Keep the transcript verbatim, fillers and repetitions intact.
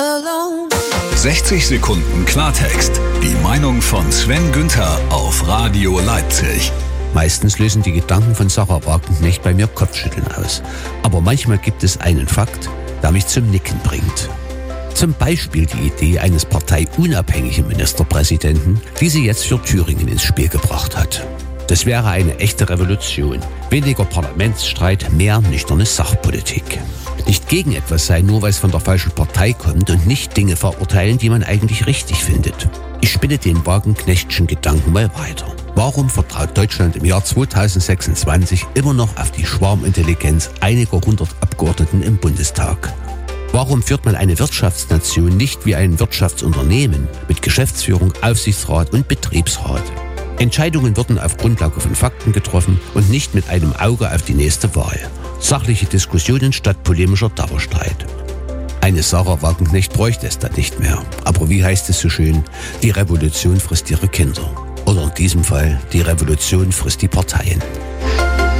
alone. sechzig Sekunden Klartext. Die Meinung von Sven Günther auf Radio Leipzig. Meistens lösen die Gedanken von Sarah Wagenknecht bei mir Kopfschütteln aus. Aber manchmal gibt es einen Fakt, der mich zum Nicken bringt. Zum Beispiel die Idee eines parteiunabhängigen Ministerpräsidenten, die sie jetzt für Thüringen ins Spiel gebracht hat. Das wäre eine echte Revolution. Weniger Parlamentsstreit, mehr nüchterne Sachpolitik. Nicht gegen etwas sein, nur weil es von der falschen Partei kommt und nicht Dinge verurteilen, die man eigentlich richtig findet. Ich spinne den Wagenknechtschen Gedanken mal weiter. Warum vertraut Deutschland im Jahr zweitausendsechsundzwanzig immer noch auf die Schwarmintelligenz einiger hundert Abgeordneten im Bundestag? Warum führt man eine Wirtschaftsnation nicht wie ein Wirtschaftsunternehmen mit Geschäftsführung, Aufsichtsrat und Betriebsrat? Entscheidungen werden auf Grundlage von Fakten getroffen und nicht mit einem Auge auf die nächste Wahl. Sachliche Diskussionen statt polemischer Dauerstreit. Eine Sarah Wagenknecht bräuchte es dann nicht mehr. Aber wie heißt es so schön, die Revolution frisst ihre Kinder. Oder in diesem Fall, die Revolution frisst die Parteien.